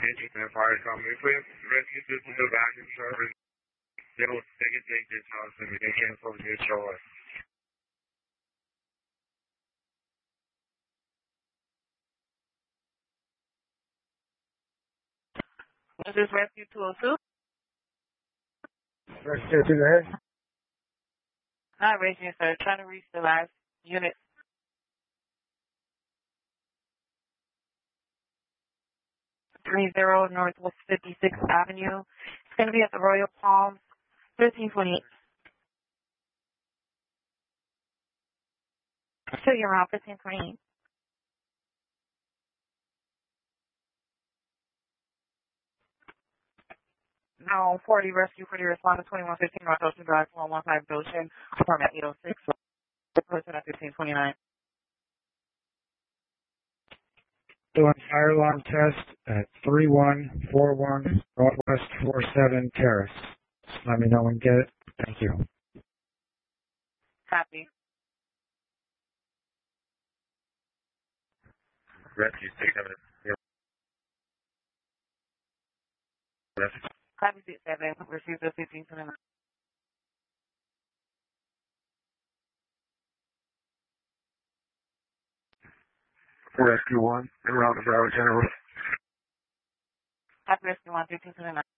Interesting fire company. If we have rescue system to vacuum service, they can take this house and they can't from your shore. Is this Rescue 202? Rescue to the head. Not raising it, sir. Trying to reach the last unit. Northwest 56th Avenue. It's going to be at the Royal Palms, 1328. So you're around 1528. No, 40 Rescue 40 responded 2115 North Ocean Drive, 115 Goshen, apartment 806. The person at 1529. Doing fire alarm test at 3141 Northwest 47 Terrace. Just let me know when you get it. Thank you. Copy. Rescue 6 Copy 67. Received the 1529. Rescue 1, en route to Broward General. Copy Rescue 1, 1529.